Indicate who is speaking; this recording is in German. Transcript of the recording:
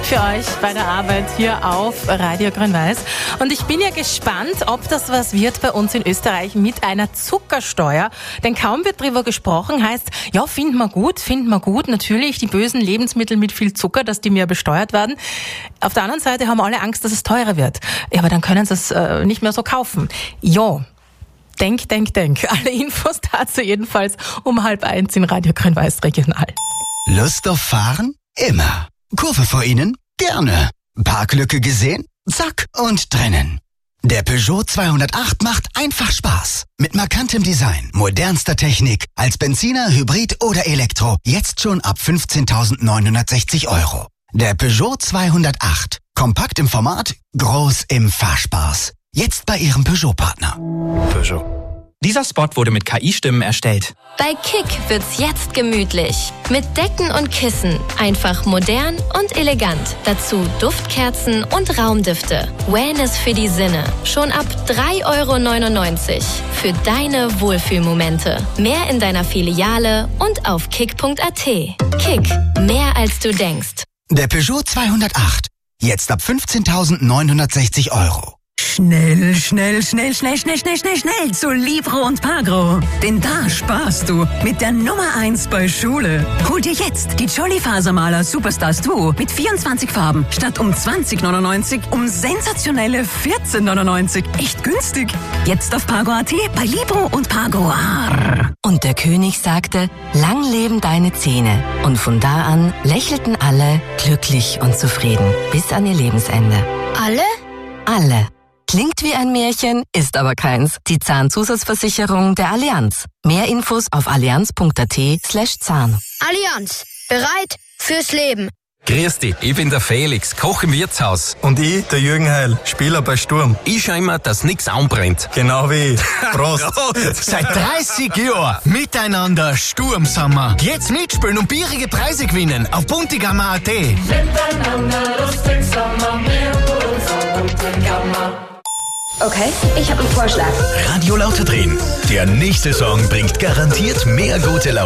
Speaker 1: für euch bei der Arbeit hier auf Radio Grün-Weiß. Und ich bin ja gespannt, ob das was wird bei uns in Österreich mit einer Zuckersteuer. Denn kaum wird drüber gesprochen, heißt, ja, finden wir gut. Natürlich die bösen Lebensmittel mit viel Zucker, dass die mehr besteuert werden. Auf der anderen Seite haben alle Angst, dass es teurer wird. Ja, aber dann können sie es nicht mehr so kaufen. Ja. Denk. Alle Infos dazu jedenfalls um 12:30 in Radio Grün-Weiß Regional.
Speaker 2: Lust auf Fahren? Immer. Kurve vor Ihnen? Gerne. Parklücke gesehen? Zack und drinnen. Der Peugeot 208 macht einfach Spaß. Mit markantem Design, modernster Technik, als Benziner, Hybrid oder Elektro. Jetzt schon ab 15.960 €. Der Peugeot 208. Kompakt im Format, groß im Fahrspaß. Jetzt bei Ihrem Peugeot-Partner.
Speaker 3: Peugeot. Dieser Spot wurde mit KI-Stimmen erstellt.
Speaker 4: Bei Kick wird's jetzt gemütlich. Mit Decken und Kissen. Einfach modern und elegant. Dazu Duftkerzen und Raumdüfte. Wellness für die Sinne. Schon ab 3,99 € für deine Wohlfühlmomente. Mehr in deiner Filiale und auf kick.at. Kick. Mehr als du denkst.
Speaker 2: Der Peugeot 208. Jetzt ab 15.960 €.
Speaker 5: Schnell zu Libro und Pagro. Denn da sparst du mit der Nummer 1 bei Schule. Hol dir jetzt die Jolly Fasermaler Superstars Duo mit 24 Farben statt um 20,99 € um sensationelle 14,99 €. Echt günstig. Jetzt auf Pagro.at bei Libro und Pagro.
Speaker 6: Und der König sagte, lang leben deine Zähne. Und von da an lächelten alle glücklich und zufrieden bis an ihr Lebensende.
Speaker 4: Alle?
Speaker 6: Alle. Klingt wie ein Märchen, ist aber keins. Die Zahnzusatzversicherung der Allianz. Mehr Infos auf allianz.at/Zahn.
Speaker 7: Allianz. Bereit fürs Leben.
Speaker 8: Grüß dich, ich bin der Felix, Koch im Wirtshaus.
Speaker 9: Und ich, der Jürgen Heil, Spieler bei Sturm.
Speaker 8: Ich schau immer, dass nichts anbrennt.
Speaker 9: Genau wie ich. Prost.
Speaker 10: Seit 30 Jahren miteinander Sturm sind wir. Jetzt mitspielen und bierige Preise gewinnen auf buntigammer.at.
Speaker 11: Miteinander lustig Sommer, mehr Buntigammer.
Speaker 12: Okay, ich habe einen Vorschlag.
Speaker 13: Radio Laute drehen. Der nächste Song bringt garantiert mehr gute Laune.